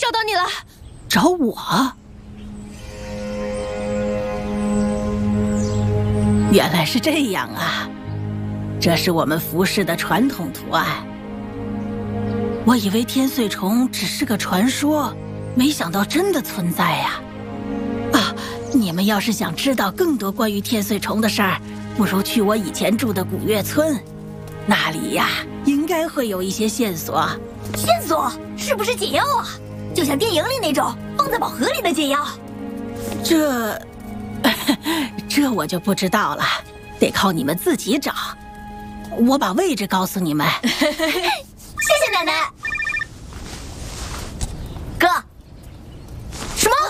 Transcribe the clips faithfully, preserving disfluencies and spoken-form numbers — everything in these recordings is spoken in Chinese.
找到你了。 找我？原来是这样啊！这是我们服饰的传统图案。我以为天穗虫只是个传说，没想到真的存在呀！啊，你们要是想知道更多关于天穗虫的事儿，不如去我以前住的古月村，那里呀，应该会有一些线索。 线索？是不是解药啊？就像电影里那种放在宝盒里的解药？ 这，这我就不知道了，得靠你们自己找。我把位置告诉你们。 谢谢奶奶。哥，什么？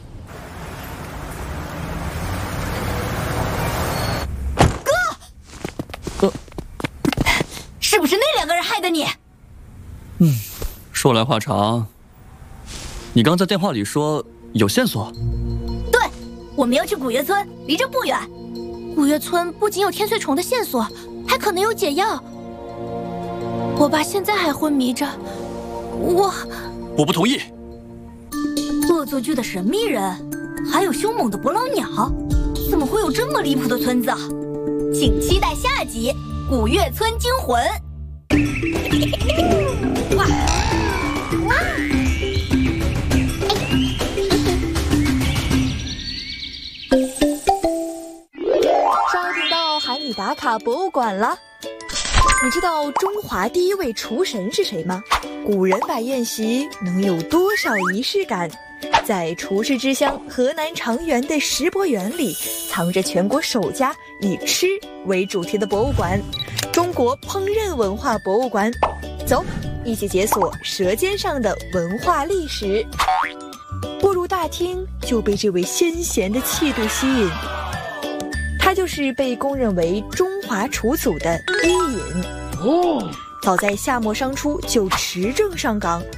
哥，呃、是不是那两个人害的你？ 嗯，说来话长。你刚在电话里说有线索？ 对，我们要去古月村，离这不远。 古月村不仅有天穗虫的线索，还可能有解药。我爸现在还昏迷着，我我不同意。 恶作剧的神秘人，还有凶猛的伯劳鸟，怎么会有这么离谱的村子？请期待下集《古月村惊魂》。哇哇！ 刷屏到喊你打卡博物馆了。你知道中华第一位厨神是谁吗？古人摆宴席能有多少仪式感？在厨师之乡河南长垣的石博园里，藏着全国首家以吃为主题的博物馆——中国烹饪文化博物馆。走，一起解锁舌尖上的文化历史。步入大厅，就被这位先贤的气度吸引。他就是被公认为中华厨祖的伊尹。哦，早在夏末商初就持证上岗，